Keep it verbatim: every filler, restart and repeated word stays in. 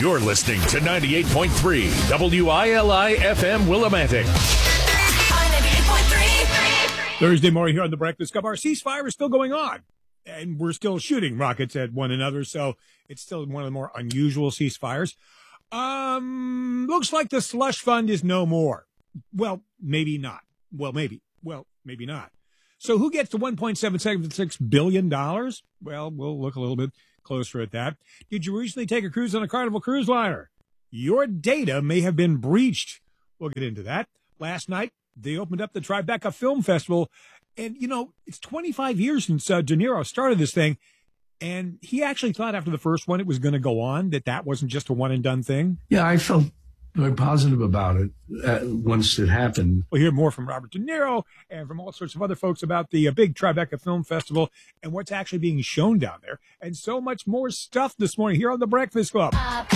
You're listening to ninety-eight point three W I L I F M Willimantic. ninety-eight point three. Thursday morning here on the Breakfast Club. Our ceasefire is still going on, and we're still shooting rockets at one another, so it's still one of the more unusual ceasefires. Um, looks like the slush fund is no more. Well, maybe not. Well, maybe. Well, maybe not. So who gets the one point seven seven six billion dollars? Well, we'll look a little bit closer at that. Did you recently take a cruise on a Carnival cruise liner? Your data may have been breached. We'll get into that. Last night, they opened up the Tribeca Film Festival. And, you know, it's twenty-five years since uh, De Niro started this thing. And he actually thought after the first one it was going to go on, that that wasn't just a one-and-done thing. Yeah, I felt very positive about it uh, once it happened. We'll hear more from Robert De Niro and from all sorts of other folks about the uh, big Tribeca Film Festival and what's actually being shown down there. And so much more stuff this morning here on The Breakfast Club.